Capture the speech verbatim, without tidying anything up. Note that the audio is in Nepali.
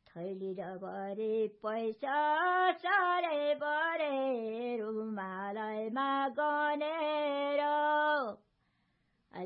थैली र भरे पैसा साह्रै बढे रुमालैमा गने